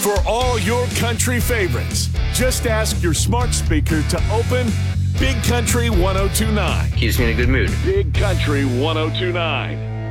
for all your country favorites. Just ask your smart speaker to open Big Country 1029. Keeps me in a good mood. Big Country 1029.